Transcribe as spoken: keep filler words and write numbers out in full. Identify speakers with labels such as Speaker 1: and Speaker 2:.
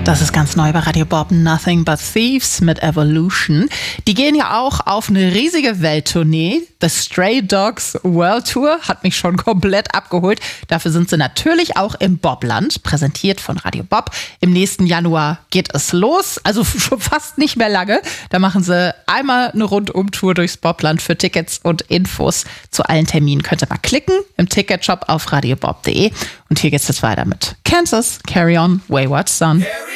Speaker 1: Das ist ganz neu bei Radio Bob, Nothing But Thieves mit Evolution. Die gehen ja auch auf eine riesige Welttournee. The Stray Dogs World Tour hat mich schon komplett abgeholt. Dafür sind sie natürlich auch im Bobland, präsentiert von Radio Bob. Im nächsten Januar geht es los, also schon fast nicht mehr lange. Da machen sie einmal eine Rundumtour durchs Bobland. Für Tickets und Infos zu allen Terminen könnt ihr mal klicken im Ticketshop auf radiobob punkt de. Und hier geht's jetzt weiter mit Kansas, Carry On, Wayward Son.
Speaker 2: Carry